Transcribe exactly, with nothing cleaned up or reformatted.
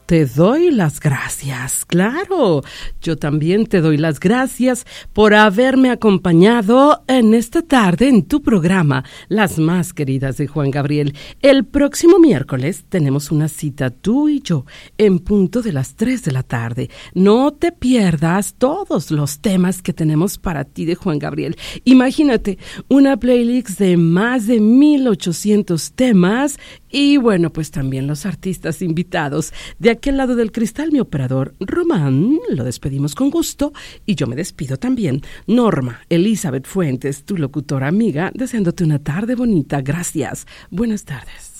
te doy las gracias. Claro, yo también te doy las gracias por haberme acompañado en esta tarde en tu programa, Las Más Queridas de Juan Gabriel. El próximo miércoles tenemos una cita tú y yo en punto de las tres de la tarde. No te pierdas todos los temas que tenemos para ti de Juan Gabriel. Imagínate, una playlist de más de mil ochocientos temas y bueno, pues también los artistas invitados. De aquel lado del cristal, mi operador Román, lo despedimos con gusto y yo me despido también. Norma Elizabeth Fuentes, tu locutora amiga, deseándote una tarde bonita. Gracias. Buenas tardes.